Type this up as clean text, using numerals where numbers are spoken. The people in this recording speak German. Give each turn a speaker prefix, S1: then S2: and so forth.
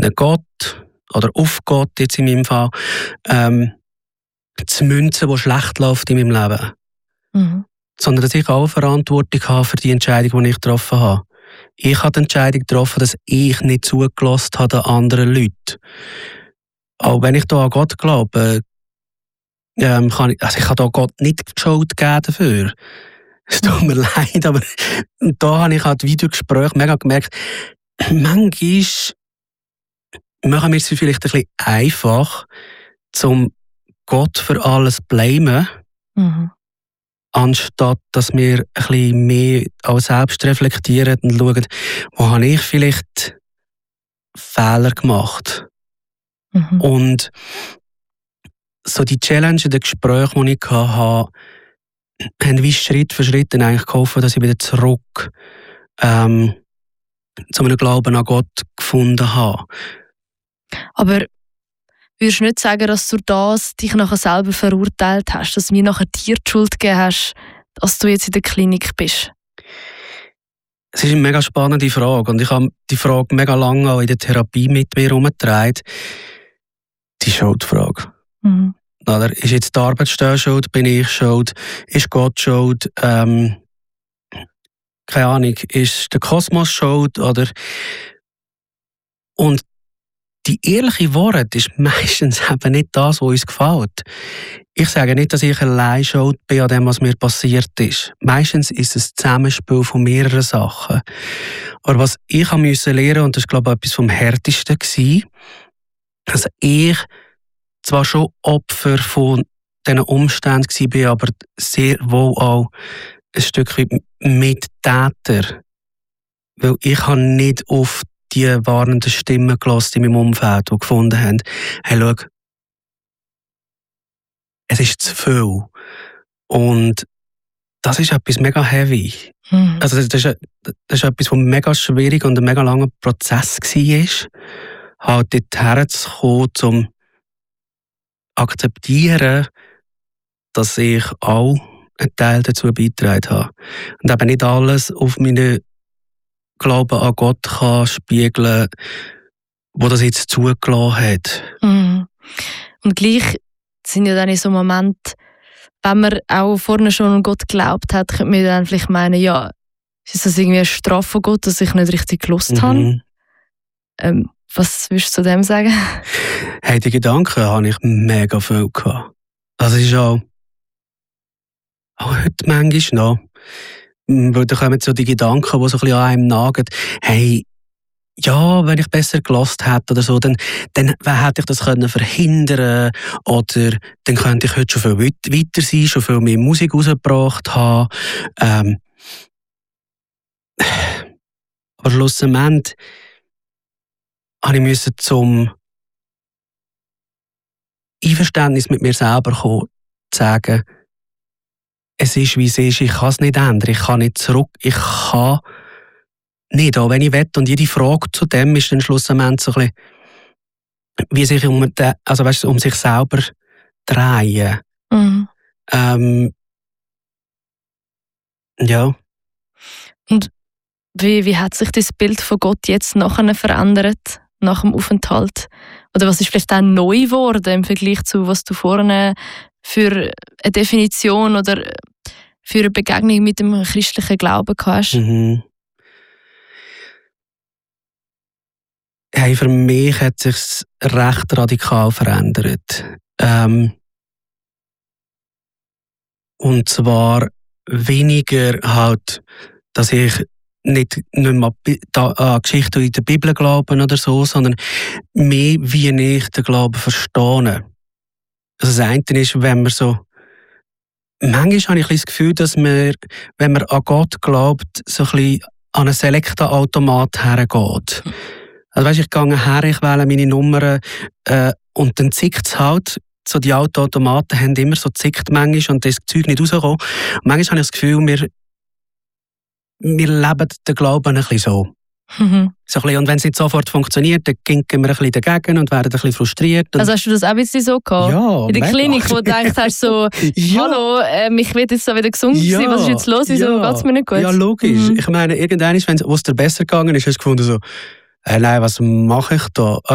S1: einen Gott oder auf Gott jetzt in meinem Fall zu münzen, was schlecht läuft in meinem Leben.
S2: Mhm.
S1: Sondern dass ich auch Verantwortung habe für die Entscheidung, die ich getroffen habe. Ich habe die Entscheidung getroffen, dass ich nicht zugelassen habe an anderen Leuten. Auch wenn ich da an Gott glaube, ich habe da Gott nicht die Schuld gegeben dafür. Es tut mir leid, aber da habe ich halt wieder Gespräche mega gemerkt, manchmal machen wir es vielleicht ein bisschen einfach, zum Gott für alles zu blamen, anstatt dass wir ein bisschen mehr auch selbst reflektieren und schauen, wo habe ich vielleicht Fehler gemacht. Und so die Challenge, die Gespräche, die ich hatte, haben wie Schritt für Schritt dann eigentlich geholfen, dass ich wieder zurück zu einem Glauben an Gott gefunden habe.
S2: Aber würdest du nicht sagen, dass du das dich nachher selber verurteilt hast, dass du mir nachher dir die Schuld gegeben hast, dass du jetzt in der Klinik bist?
S1: Es ist eine mega spannende Frage und ich habe die Frage mega lange auch in der Therapie mit mir herumgetragen. Die Schuldfrage. Oder ist jetzt die Arbeitsstelle schuld? Bin ich schuld? Ist Gott schuld? Keine Ahnung, ist der Kosmos schuld? Oder? Und die ehrliche Wahrheit ist meistens eben nicht das, was uns gefällt. Ich sage nicht, dass ich allein schuld bin an dem, was mir passiert ist. Meistens ist es ein Zusammenspiel von mehreren Sachen. Aber was ich musste lernen, und das war, glaube ich, etwas vom Härtesten, dass ich zwar schon Opfer von diesen Umständen war, aber sehr wohl auch ein Stück weit Mittäter. Weil ich habe nicht auf die warnenden Stimmen gelassen in meinem Umfeld, die gefunden haben, hey, schau, es ist zu viel. Und das ist etwas mega heavy. Also das ist etwas, was mega schwierig und ein mega langer Prozess war, halt dorthin zu kommen, um akzeptieren, dass ich auch einen Teil dazu beigetragen habe. Und eben nicht alles auf meinen Glauben an Gott kann spiegeln, wo das jetzt zugelassen hat.
S2: Und gleich sind ja dann in so einem Moment, wenn man auch vorne schon an Gott geglaubt hat, könnte man dann vielleicht meinen, ja, ist das irgendwie eine Strafe von Gott, dass ich nicht richtig gehört habe? Was würdest du zu dem sagen?
S1: Hey, die Gedanken habe ich mega viel gehabt. Das ist auch heute manchmal noch. Weil da kommen so die Gedanken, die so ein bisschen an einem nagen. Hey, ja, wenn ich besser gelassen hätte oder so, dann hätte ich das verhindern können. Oder dann könnte ich heute schon viel weiter sein, schon viel mehr Musik rausgebracht haben. Aber schlussendlich musste ich zum Einverständnis mit mir selber kommen, zu sagen, es ist, wie es ist, ich kann es nicht ändern, ich kann nicht zurück, ich kann nicht, auch wenn ich will. Und jede Frage zu dem ist dann schlussendlich so ein bisschen, wie sich um sich selber drehen. Ja.
S2: Und wie hat sich das Bild von Gott jetzt nachher verändert, nach dem Aufenthalt? Oder was ist vielleicht auch neu geworden im Vergleich zu, was du vorhin für eine Definition oder für eine Begegnung mit dem christlichen Glauben hast?
S1: Hey, für mich hat es sich recht radikal verändert. Und zwar weniger halt, dass ich nicht mehr an Geschichten in der Bibel glaube oder so, sondern mehr, wie ich den Glauben verstehe. Also das eine ist, wenn man so... Manchmal habe ich das Gefühl, dass man, wenn man an Gott glaubt, so ein bisschen an einen Selekta-Automat hergeht. Also weißt, ich gehe her, ich wähle meine Nummern und dann zickt es halt. So die Automaten haben immer so zickt manchmal und das Zeug nicht rauskommt. Und manchmal habe ich das Gefühl, wir leben den Glauben ein bisschen so. So ein bisschen, und wenn es nicht sofort funktioniert, dann ginken wir ein bisschen dagegen und werden ein bisschen frustriert.
S2: Also hast du das auch ein bisschen so gehabt?
S1: Ja,
S2: in der Klinik, wo du gedacht hast, so, hallo, ich will jetzt so wieder gesund sein, was ist jetzt los, wieso geht es mir nicht gut?
S1: Ja, logisch. Ich meine, irgendwann, wo es dir besser gegangen ist, hast du gefunden so, nein, was mache ich da?